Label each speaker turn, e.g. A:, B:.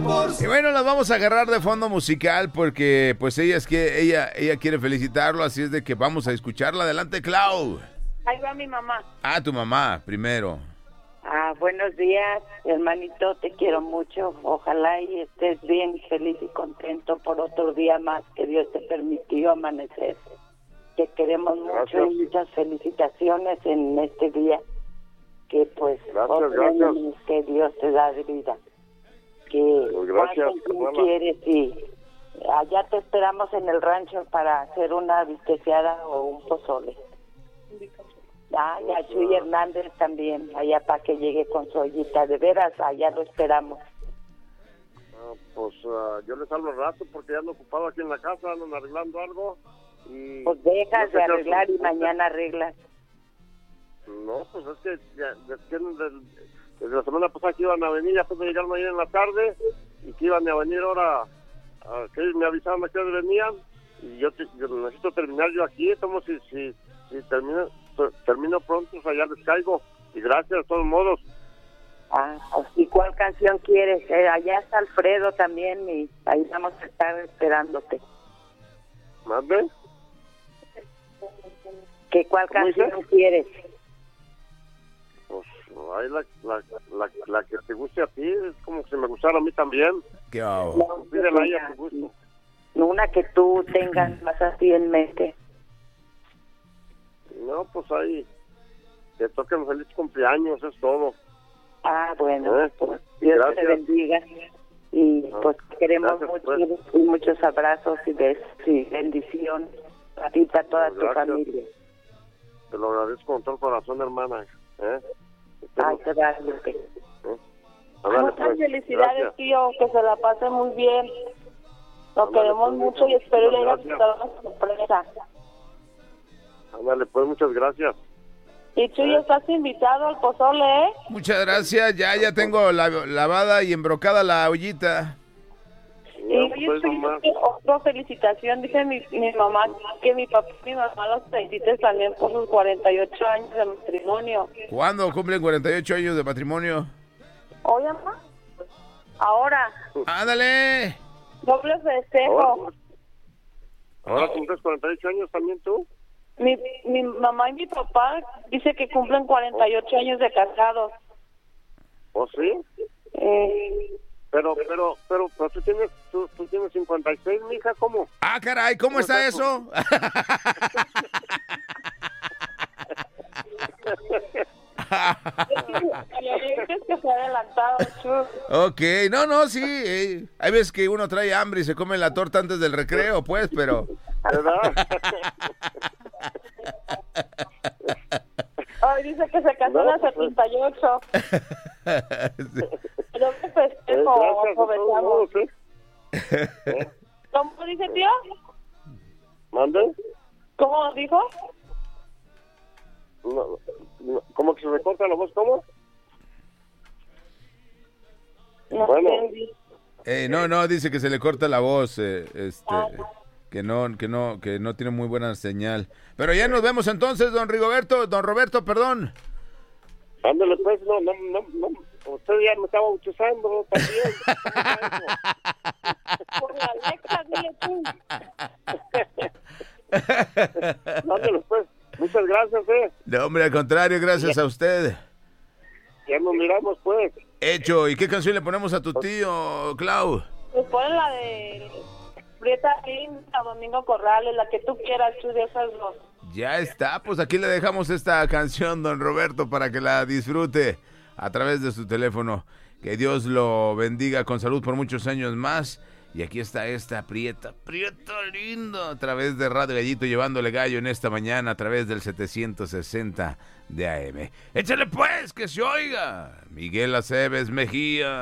A: Y bueno, las vamos a agarrar de fondo musical porque pues ella quiere felicitarlo, así es de que vamos a escucharla. Adelante, Clau.
B: Ahí va mi mamá.
A: Ah, tu mamá, primero.
B: Buenos días, hermanito, te quiero mucho. Ojalá y estés bien, feliz y contento por otro día más que Dios te permitió amanecer. Te queremos mucho y muchas felicitaciones en este día. Que pues,
C: gracias.
B: Que Dios te da de vida. Que
C: gracias,
B: tú quieres y allá te esperamos en el rancho para hacer una bisteseada o un pozole. Y a Chuy Hernández también, allá para que llegue con su ollita. De veras, allá lo esperamos.
C: Yo les hablo rato porque ya ando ocupado aquí en la casa, andan arreglando algo. Y
B: pues dejas de arreglar y mañana arreglas.
C: No, pues es que desde la semana pasada que iban a venir, ya pude llegar mañana en la tarde y que iban a venir ahora, que me avisaron a que venían y yo necesito terminar yo aquí, como si termino pronto, o sea, ya les caigo y gracias de todos modos.
B: ¿Y cuál canción quieres? Allá está Alfredo también y ahí vamos a estar esperándote.
C: ¿Mande?
B: ¿Cuál canción quieres?
C: Pues ahí la que te guste a ti, es como si me gustara a mí también.
A: ¿Qué
B: hago?
C: Pídela ahí a tu gusto.
B: Una que tú tengas más así en mente.
C: No, pues ahí, que toquen feliz cumpleaños, es todo.
B: Bueno, pues Dios te bendiga. Y pues queremos mucho, pues. Y muchos abrazos y besos y bendiciones a ti y a toda tu familia.
C: Te lo agradezco con todo el corazón, hermana.
B: Gracias.
D: Muchas felicidades, gracias. Tío, que se la pase muy bien. Lo queremos mucho y espero le haya gustado la sorpresa.
C: Ándale, pues, muchas gracias.
D: Y Chuy, estás invitado al pozole, ¿eh?
A: Muchas gracias, ya tengo lavada y embrocada la ollita.
D: Y pues, otra felicitación, dice mi mamá, que mi papá y mi mamá los feliciten también por sus 48 años de matrimonio.
A: ¿Cuándo cumplen 48 años de matrimonio?
D: ¿Oye, mamá? Ahora.
A: ¡Ándale!
D: Doble festejo.
C: ¿Ahora cumples 48 años también tú?
D: Mi mamá y mi papá dice que cumplen 48 años de casados.
C: ¿Oh, sí? Pero tú tienes 56, mija, ¿cómo?
A: Ah, caray, ¿cómo está eso? Ok, no, sí. Hay veces que uno trae hambre y se come la torta antes del recreo, pues, pero...
C: ¿Verdad?
D: Ay, dice que se casó en el 78. Pero qué festejo, aprovechamos. ¿Cómo dice, tío?
C: ¿Mande?
D: ¿Cómo dijo?
C: No, ¿cómo que se recorta la voz? ¿Cómo?
D: No,
C: bueno.
A: No, dice que se le corta la voz, que no tiene muy buena señal. Pero ya nos vemos entonces, don Roberto, perdón.
C: Ándale, pues, no, usted ya me estaba bautizando también.
D: Por la Alexa, dile tú.
C: Ándale, pues, muchas gracias,
A: No, hombre, al contrario, gracias a usted.
C: Ya nos miramos, pues.
A: Hecho, ¿y qué canción le ponemos a tu tío, Clau?
D: Pues pon la de Prieta Linda, Domingo Corrales, la que tú quieras, tú de esas dos.
A: Ya está, pues aquí le dejamos esta canción, don Roberto, para que la disfrute a través de su teléfono. Que Dios lo bendiga con salud por muchos años más. Y aquí está esta Prieta lindo, a través de Radio Gallito, llevándole gallo en esta mañana a través del 760 de AM. Échale pues, que se oiga. Miguel Aceves Mejía.